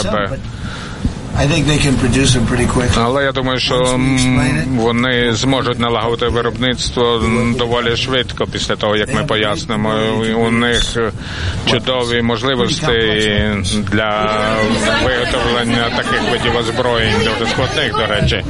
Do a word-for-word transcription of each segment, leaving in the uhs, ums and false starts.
себе. Але я думаю, що вони зможуть налагодити виробництво доволі швидко після того, як ми пояснимо. У них чудові можливості для виготовлення таких видів озброєнь, дуже складних, до речі.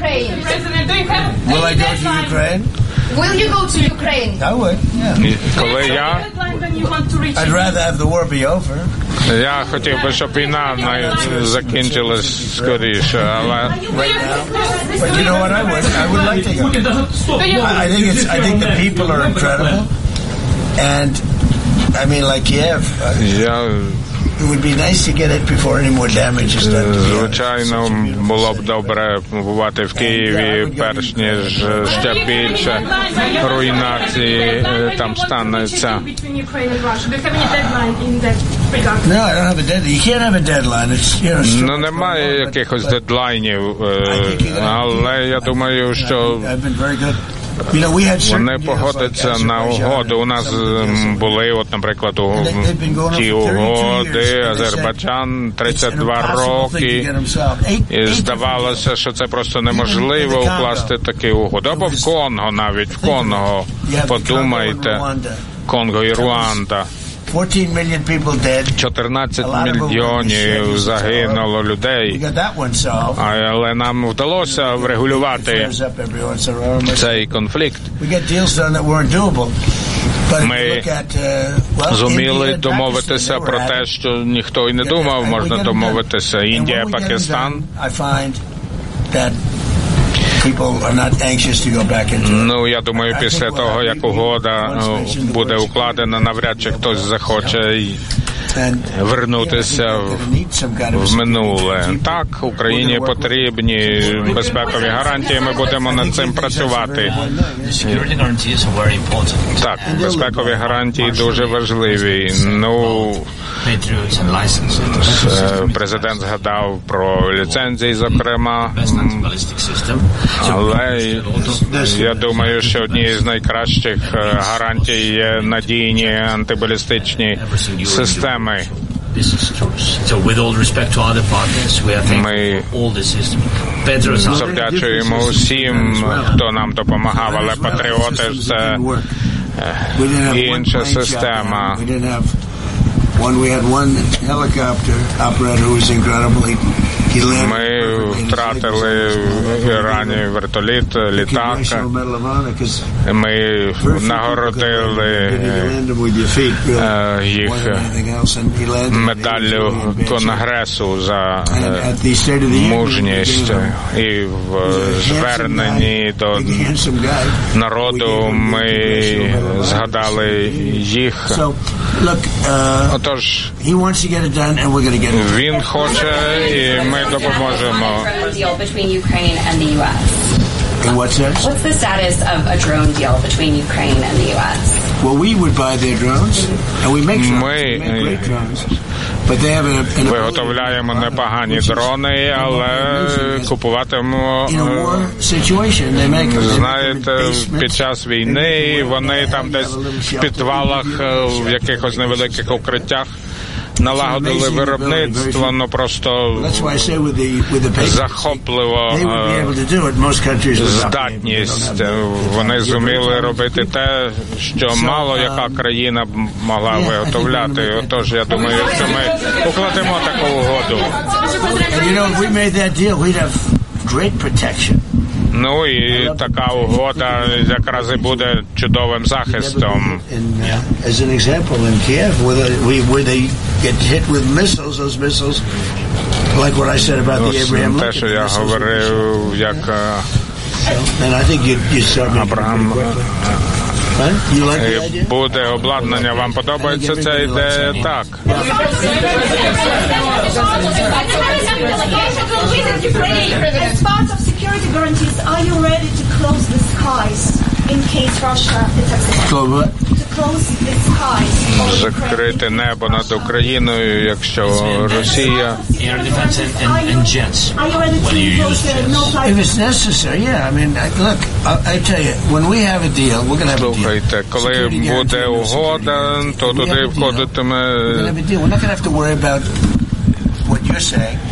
Will you go to Ukraine? I would, yeah. Коли я... I'd rather have the war be over. Я хотів би, щоб війна закінчилась скоріше, але... Right now. But you know what I would? I would like to go. I think it's, I think the people are incredible. And, I mean, like Kiev... Я... It would be nice to get it before any more damage is done. Звичайно, було б добре побувати в Києві, перш ніж ще більше руйнації там станеться. No, I don't have a deadline. You can't have a deadline. It's, you know, ну, немає якихось дедлайнів, але я думаю, що вони погодяться на угоду. У нас були, от, наприклад, ті угоди, Азербайджан, тридцять два роки, і здавалося, що це просто неможливо укласти такі угоди. Або в Конго навіть, в Конго, подумайте, Конго і Руанда. чотирнадцять мільйонів загинуло людей, але нам вдалося врегулювати цей конфлікт. Ми зуміли домовитися про те, що ніхто й не думав, можна домовитися. Індія, Пакистан. Ну, я думаю, після того, як угода буде укладена, навряд чи хтось захоче вернутися в минуле. Так, Україні потрібні безпекові гарантії, ми будемо над цим працювати. Так, безпекові гарантії дуже важливі. Ну, президент згадав про ліцензії, зокрема, але я думаю, що однією з найкращих гарантій є надійні антибалістичні системи. Ми завдячуємо усім, хто нам допомагав, але патріоти – це інша система. Ми втратили в Ірані вертоліт, літак. Ми нагородили їх медаллю Конгресу за мужність. І в зверненні до народу ми згадали їх. Отож, він хоче, і ми допоможемо. What's that? What's the status of a drone deal between Ukraine and the U S? Well, we would buy their drones, and we make drones. Ми we make great drones. But they have an, an виготовляємо непогані дрони, але купуватимемо, знаєте, під час війни вони там десь в підвалах, в якихось невеликих укриттях налагодили виробництво, ну просто захопливо здатність. Вони зуміли робити те, що мало яка країна могла виготовляти. Отож, я думаю, що ми укладемо таку угоду. Ну і така угода якраз і буде чудовим захистом. Те, що я говорив, як Абрахам, буде обладнання. Вам подобається ця ідея? Так. Are you ready to close the skies in case Russia attacks the country? To close the skies. Закрити небо над Україною, якщо Росія. Air defense and, and jets. Are you ready to close the no-fly? If it's necessary, yeah. I mean, look, I, I tell you, when we have a deal, we're going to have a deal. Слухайте, коли буде угода, то туди входитиме. We're going to have a deal. We're not going to have to worry about what you're saying.